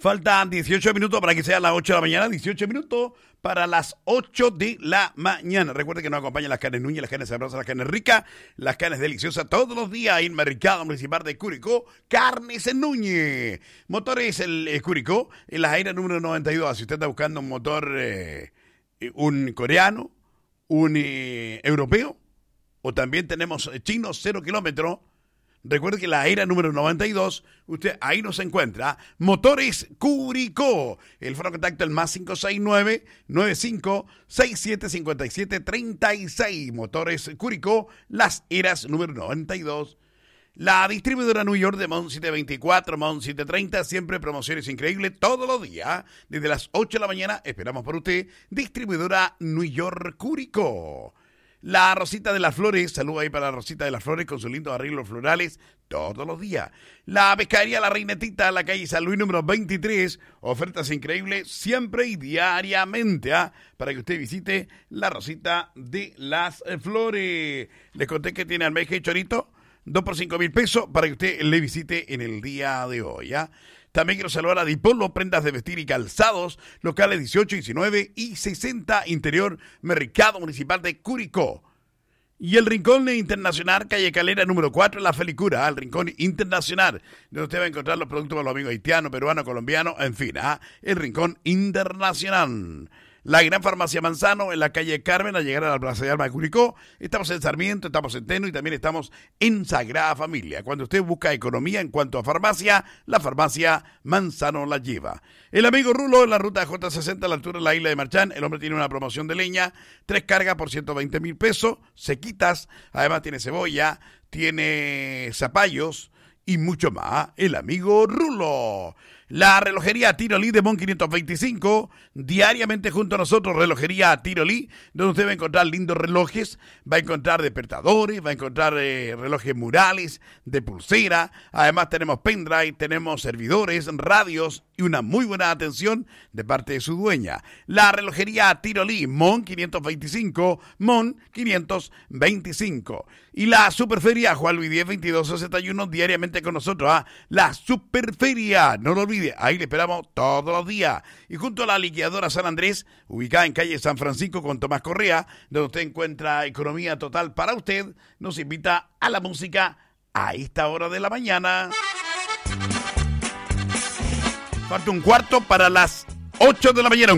Faltan 18 minutos para que sea las 8 de la mañana. 18 minutos para las 8 de la mañana. Recuerde que nos acompañan las carnes Núñez, las carnes sabrosas, las carnes ricas, las carnes deliciosas todos los días en Mercado Municipal de Curicó. Carnes en Núñez. Motores el Curicó en la Jaira número 92. Si usted está buscando un motor, un coreano, un europeo, o también tenemos chinos 0 kilómetros. Recuerde que la era número 92, usted ahí nos encuentra. Motores Curicó. El foro de contacto el más 569-9567-5736. Motores Curicó, Las Heras número 92. La distribuidora New York de Mount 724, Mount 730, siempre promociones increíbles todos los días. Desde las 8 de la mañana esperamos por usted. Distribuidora New York Curicó. La Rosita de las Flores, saludo ahí para la Rosita de las Flores con sus lindos arreglos florales todos los días. La Pescadería La Reinetita, la calle San Luis número 23, ofertas increíbles siempre y diariamente, para que usted visite la Rosita de las Flores. Les conté que tiene almeja y chorito, 2 por 5,000 pesos para que usted le visite en el día de hoy, También quiero saludar a Dipolo, prendas de vestir y calzados, locales 18, 19 y 60, interior, Mercado Municipal de Curicó. Y el Rincón Internacional, calle Calera número 4, en La Felicura, el Rincón Internacional, donde usted va a encontrar los productos para los amigos haitianos, peruanos, colombianos, en fin, el Rincón Internacional. La Gran Farmacia Manzano en la calle Carmen, al llegar a la Plaza de Armas de Curicó. Estamos en Sarmiento, estamos en Teno y también estamos en Sagrada Familia. Cuando usted busca economía en cuanto a farmacia, la Farmacia Manzano la lleva. El amigo Rulo en la ruta J60 a la altura de la isla de Marchán. El hombre tiene una promoción de leña, 3 cargas por 120,000 pesos, sequitas. Además tiene cebolla, tiene zapallos y mucho más. El amigo Rulo. La relojería Tirolí de Mon 525, diariamente junto a nosotros, relojería Tirolí, donde usted va a encontrar lindos relojes, va a encontrar despertadores, va a encontrar relojes murales, de pulsera, además tenemos pendrive, tenemos servidores, radios y una muy buena atención de parte de su dueña. La relojería Tirolí, Mon 525, Mon 525. Y la Superferia Juan Luis 10, 2261, diariamente con nosotros, la Superferia, no lo olvide, ahí le esperamos todos los días. Y junto a la liquidadora San Andrés, ubicada en calle San Francisco con Tomás Correa, donde usted encuentra economía total para usted, nos invita a la música a esta hora de la mañana. Falta un cuarto para las 8 de la mañana.